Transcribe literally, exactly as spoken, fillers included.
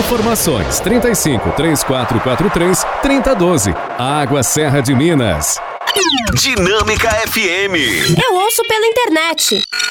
Informações trinta e cinco, três quatro quatro três, trinta e doze. Água Serra de Minas. Dinâmica F M. Eu ouço pela internet.